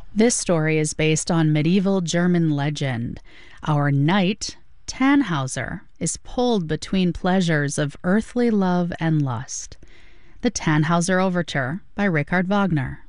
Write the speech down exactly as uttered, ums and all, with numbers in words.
This story is based on medieval German legend. Our knight, Tannhauser, is pulled between pleasures of earthly love and lust. The Tannhauser Overture by Richard Wagner.